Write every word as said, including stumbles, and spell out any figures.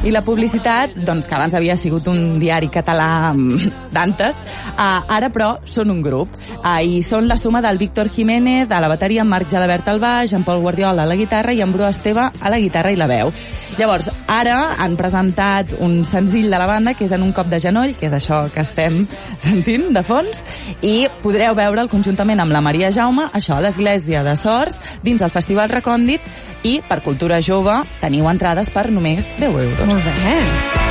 I la publicitat, doncs, que abans havia sigut un diari català d'antes, uh, ara, però, són un grup. Uh, I són la suma del Víctor Jiménez, a la bateria, en Marc Gelabert al baix, en Pol Guardiola a la guitarra i en Bru Esteve a la guitarra i la veu. Llavors, ara han presentat un senzill de la banda, que és En un cop de genoll, que és això que estem sentint de fons, i podreu veure'l conjuntament amb la Maria Jaume, això, a l'Església de Sors, dins del Festival Recòndit, i per Cultura Jove teniu entrades per només deu euros. Molt bé.